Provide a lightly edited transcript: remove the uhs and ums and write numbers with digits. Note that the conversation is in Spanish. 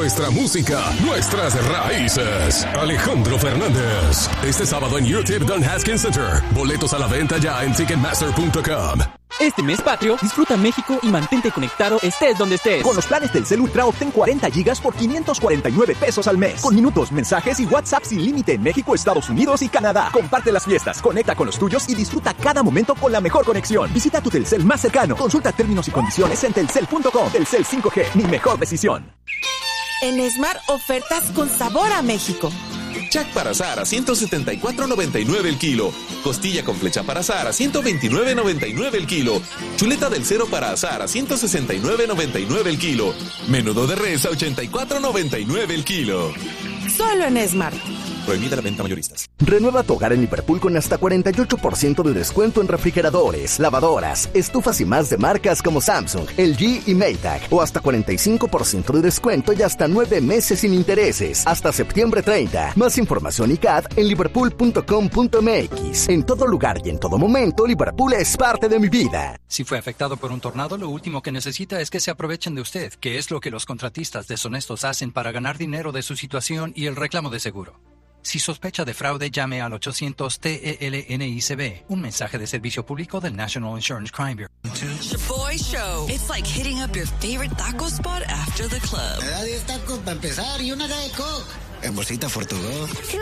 nuestra música, nuestras raíces. Alejandro Fernández. Este sábado en UTIP Don Haskins Center. Boletos a la venta ya en Ticketmaster.com. Este mes patrio, disfruta México y mantente conectado estés donde estés. Con los planes Telcel Ultra obtén 40 gigas por 549 pesos al mes. Con minutos, mensajes y WhatsApp sin límite en México, Estados Unidos y Canadá. Comparte las fiestas, conecta con los tuyos y disfruta cada momento con la mejor conexión. Visita tu Telcel más cercano. Consulta términos y condiciones en telcel.com. Telcel 5G, mi mejor decisión. En Smart, ofertas con sabor a México. Jack para asar a $174.99 el kilo. Costilla con flecha para asar a $129.99 el kilo. Chuleta del cero para asar a $169.99 el kilo. Menudo de res a $84.99 el kilo. Solo en Smart. Prohibida la venta mayoristas. Renueva tu hogar en Liverpool con hasta 48% de descuento en refrigeradores, lavadoras, estufas y más de marcas como Samsung, LG y Maytag. O hasta 45% de descuento y hasta 9 meses sin intereses. Hasta septiembre 30. Más información y CAD en liverpool.com.mx. En todo lugar y en todo momento, Liverpool es parte de mi vida. Si fue afectado por un tornado, lo último que necesita es que se aprovechen de usted, que es lo que los contratistas deshonestos hacen para ganar dinero de su situación y el reclamo de seguro. Si sospecha de fraude, llame al 800-TELNICB, un mensaje de servicio público del National Insurance Crime Bureau. Shaboy Show. It's like hitting up your favorite taco spot after the club. Me da 10 tacos para empezar y una de Coke. En bolsita Fortugo.